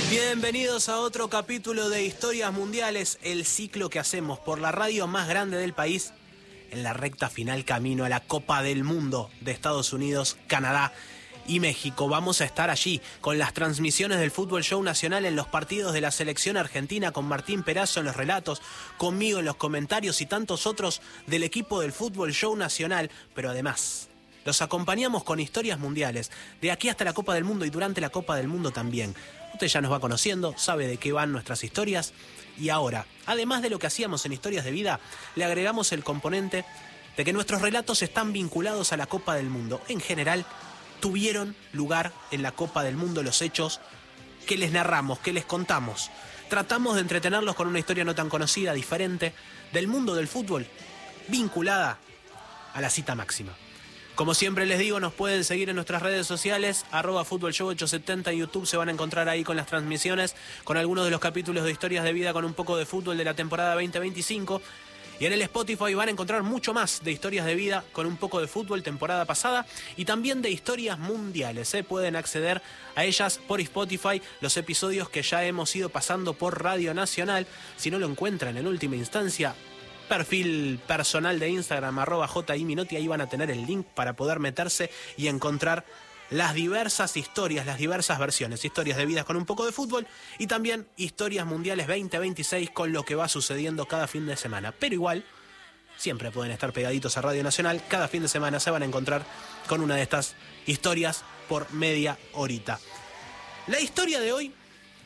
Bienvenidos a otro capítulo de Historias Mundiales, el ciclo que hacemos por la radio más grande del país, en la recta final camino a la Copa del Mundo de Estados Unidos, Canadá y México. Vamos a estar allí con las transmisiones del Fútbol Show Nacional en los partidos de la selección argentina, con Martín Perazo en los relatos, conmigo en los comentarios y tantos otros del equipo del Fútbol Show Nacional, pero además los acompañamos con Historias Mundiales, de aquí hasta la Copa del Mundo y durante la Copa del Mundo también. Usted ya nos va conociendo, sabe de qué van nuestras historias. Y ahora, además de lo que hacíamos en Historias de Vida, le agregamos el componente de que nuestros relatos están vinculados a la Copa del Mundo. En general, tuvieron lugar en la Copa del Mundo los hechos que les narramos, que les contamos. Tratamos de entretenerlos con una historia no tan conocida, diferente, del mundo del fútbol, vinculada a la cita máxima. Como siempre les digo, nos pueden seguir en nuestras redes sociales, @FútbolShow870 en YouTube, se van a encontrar ahí con las transmisiones, con algunos de los capítulos de Historias de Vida con un poco de fútbol de la temporada 2025. Y en el Spotify van a encontrar mucho más de Historias de Vida con un poco de fútbol temporada pasada y también de Historias Mundiales. Pueden acceder a ellas por Spotify, los episodios que ya hemos ido pasando por Radio Nacional. Si no lo encuentran en última instancia, perfil personal de Instagram, @JIMinotti, ahí van a tener el link para poder meterse y encontrar las diversas historias, las diversas versiones, Historias de Vidas con un poco de fútbol y también Historias Mundiales 2026 con lo que va sucediendo cada fin de semana. Pero igual, siempre pueden estar pegaditos a Radio Nacional, cada fin de semana se van a encontrar con una de estas historias por media horita. La historia de hoy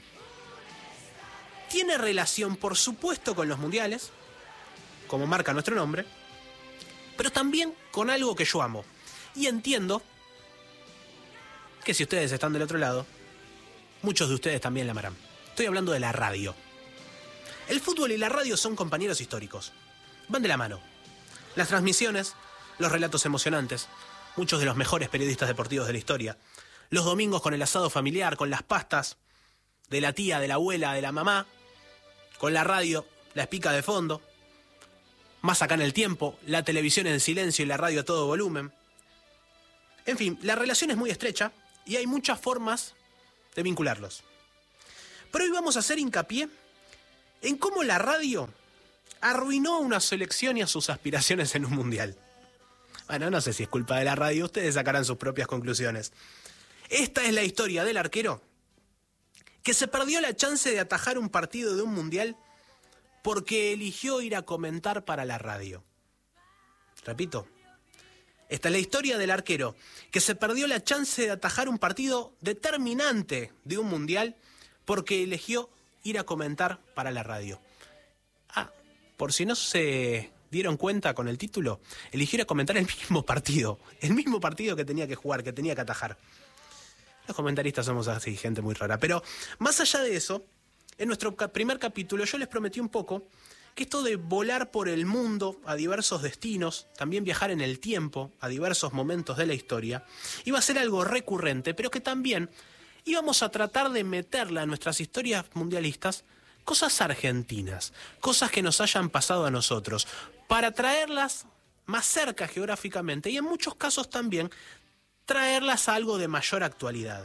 tiene relación, por supuesto, con los mundiales, como marca nuestro nombre, pero también con algo que yo amo. Y entiendo que si ustedes están del otro lado, muchos de ustedes también la amarán. Estoy hablando de la radio. El fútbol y la radio son compañeros históricos. Van de la mano. Las transmisiones, los relatos emocionantes, muchos de los mejores periodistas deportivos de la historia, los domingos con el asado familiar, con las pastas de la tía, de la abuela, de la mamá, con la radio, la espica de fondo, más acá en el tiempo, la televisión en silencio y la radio a todo volumen. En fin, la relación es muy estrecha y hay muchas formas de vincularlos. Pero hoy vamos a hacer hincapié en cómo la radio arruinó a una selección y a sus aspiraciones en un mundial. Bueno, no sé si es culpa de la radio, ustedes sacarán sus propias conclusiones. Esta es la historia del arquero que se perdió la chance de atajar un partido de un mundial porque eligió ir a comentar para la radio. Repito, esta es la historia del arquero que se perdió la chance de atajar un partido determinante de un mundial porque eligió ir a comentar para la radio. Por si no se dieron cuenta con el título, eligió ir a comentar el mismo partido que tenía que jugar, que tenía que atajar. Los comentaristas somos así, gente muy rara. Pero más allá de eso, en nuestro primer capítulo yo les prometí un poco que esto de volar por el mundo a diversos destinos, también viajar en el tiempo a diversos momentos de la historia, iba a ser algo recurrente, pero que también íbamos a tratar de meterle a nuestras historias mundialistas cosas argentinas, cosas que nos hayan pasado a nosotros, para traerlas más cerca geográficamente y en muchos casos también traerlas a algo de mayor actualidad.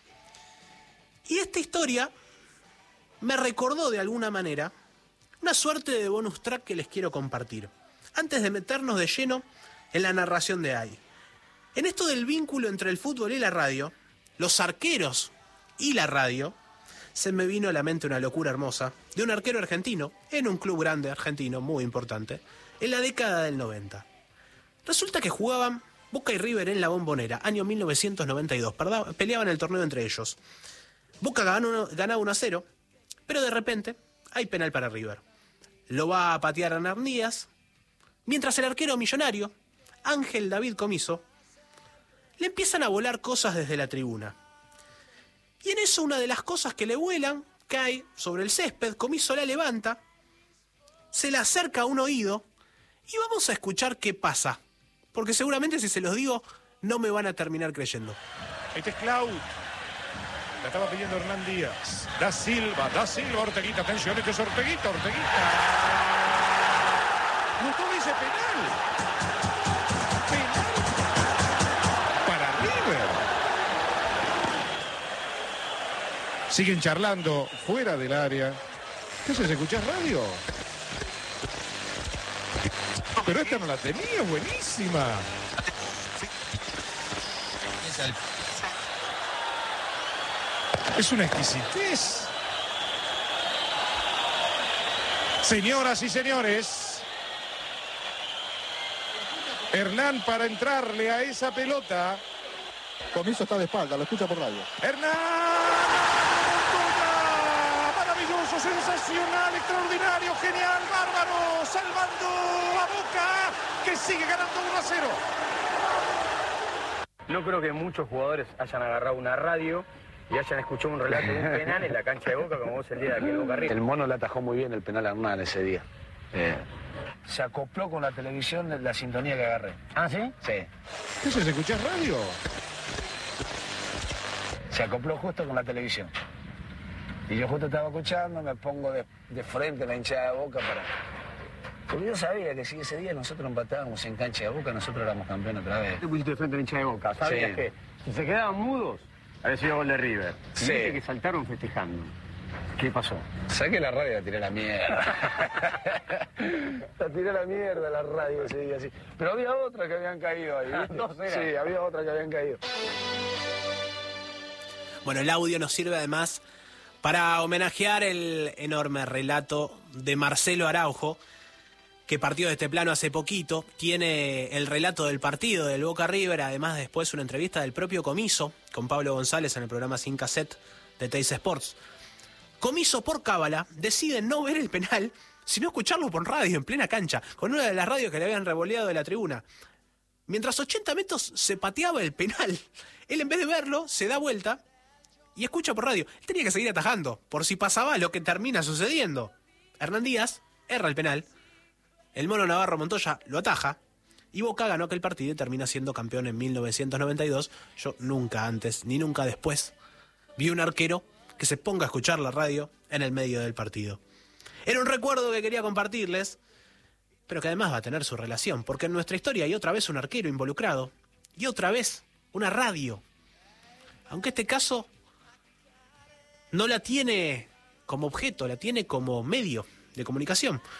Y esta historia me recordó de alguna manera una suerte de bonus track que les quiero compartir, antes de meternos de lleno en la narración de ahí. En esto del vínculo entre el fútbol y la radio, los arqueros y la radio, se me vino a la mente una locura hermosa de un arquero argentino, en un club grande argentino, muy importante, en la década del 90. Resulta que jugaban Boca y River en la Bombonera, año 1992, peleaban el torneo entre ellos. Boca ganaba 1-0, pero de repente hay penal para River. Lo va a patear Hernán Díaz, mientras el arquero millonario, Ángel David Comiso, le empiezan a volar cosas desde la tribuna. Y en eso una de las cosas que le vuelan cae sobre el césped, Comiso la levanta, se la acerca a un oído y vamos a escuchar qué pasa. Porque seguramente si se los digo no me van a terminar creyendo. Este es Clau. La estaba pidiendo Hernán Díaz. Da Silva, Orteguita, atención, este es Orteguita. Gustavo dice penal. Penal para River. Siguen charlando fuera del área. ¿Qué haces? ¿Escuchás radio? Pero esta no la tenía, buenísima. Es una exquisitez. Señoras y señores, Hernán para entrarle a esa pelota. Comiso está de espalda, lo escucha por radio. Hernán, maravilloso, sensacional, extraordinario, genial, bárbaro, salvando a Boca, que sigue ganando 1-0. No creo que muchos jugadores hayan agarrado una radio y hayan escuchado un relato de un penal en la cancha de Boca como vos el día de aquel Boca River. El mono le atajó muy bien el penal a Hernán ese día. Se acopló con la televisión de la sintonía que agarré. ¿Ah, sí? Sí. ¿Qué haces? ¿Escuchás radio? Se acopló justo con la televisión. Y yo justo estaba escuchando, me pongo de frente a la hinchada de Boca para... Porque yo sabía que si ese día nosotros empatábamos en cancha de Boca, nosotros éramos campeones otra vez. Te pusiste de frente a la hinchada de Boca, ¿sabías que si se quedaban mudos, había sido gol de River? Sí. Viste que saltaron festejando. ¿Qué pasó? Saqué la radio y la tiré a la mierda. La tiré a la mierda la radio ese día, sí. Pero había otras que habían caído ahí. ¿Viste? Sí, había otras que habían caído. Bueno, el audio nos sirve además para homenajear el enorme relato de Marcelo Araujo, que partió de este plano hace poquito. Tiene el relato del partido del Boca River, además después una entrevista del propio Comiso con Pablo González en el programa Sin Cassette de Teis Sports. Comiso, por cábala, decide no ver el penal, sino escucharlo por radio en plena cancha, con una de las radios que le habían revoleado de la tribuna. Mientras 80 metros se pateaba el penal, él en vez de verlo, se da vuelta y escucha por radio. Él tenía que seguir atajando, por si pasaba lo que termina sucediendo. Hernán Díaz erra el penal, el Mono Navarro Montoya lo ataja, y Boca ganó aquel partido y termina siendo campeón en 1992. Yo nunca antes, ni nunca después, vi un arquero que se ponga a escuchar la radio en el medio del partido. Era un recuerdo que quería compartirles, pero que además va a tener su relación, porque en nuestra historia hay otra vez un arquero involucrado, y otra vez una radio. Aunque este caso no la tiene como objeto, la tiene como medio de comunicación.